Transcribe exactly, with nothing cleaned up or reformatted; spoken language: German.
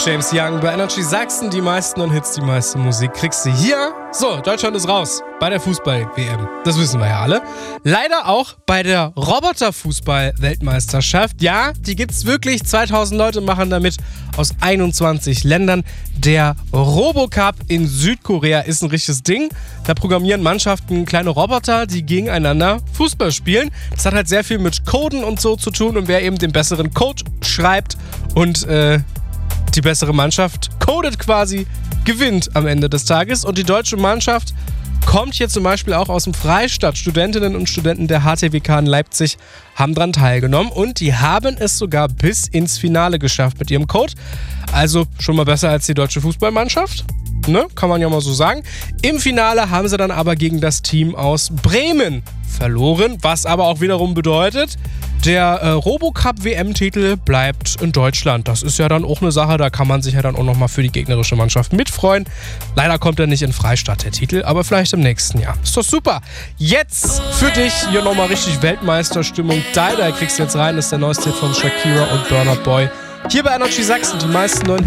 James Young bei Energy Sachsen. Die meisten neuen Hits, die meiste Musik kriegst du hier. So, Deutschland ist raus bei der Fußball-W M. Das wissen wir ja alle. Leider auch bei der Roboter-Fußball-Weltmeisterschaft. Ja, die gibt's wirklich. zweitausend Leute machen damit aus einundzwanzig Ländern. Der Robocup in Südkorea ist ein richtiges Ding. Da programmieren Mannschaften kleine Roboter, die gegeneinander Fußball spielen. Das hat halt sehr viel mit Coden und so zu tun. Und wer eben den besseren Code schreibt und äh, die bessere Mannschaft codet quasi, gewinnt am Ende des Tages. Und die deutsche Mannschaft kommt hier zum Beispiel auch aus dem Freistaat. Studentinnen und Studenten der H T W K in Leipzig haben daran teilgenommen und die haben es sogar bis ins Finale geschafft mit ihrem Code. Also schon mal besser als die deutsche Fußballmannschaft, ne? Kann man ja mal so sagen. Im Finale haben sie dann aber gegen das Team aus Bremen verloren, was aber auch wiederum bedeutet, der äh, Robocup-W M-Titel bleibt in Deutschland. Das ist ja dann auch eine Sache, da kann man sich ja dann auch nochmal für die gegnerische Mannschaft mitfreuen. Leider kommt er nicht in Freistadt, der Titel, aber vielleicht im nächsten Jahr. Ist doch super. Jetzt für dich hier nochmal richtig Weltmeisterstimmung. Die, da kriegst du jetzt rein, das ist der neueste Hit von Shakira und Burna Boy. Hier bei Energy Sachsen, die meisten neuen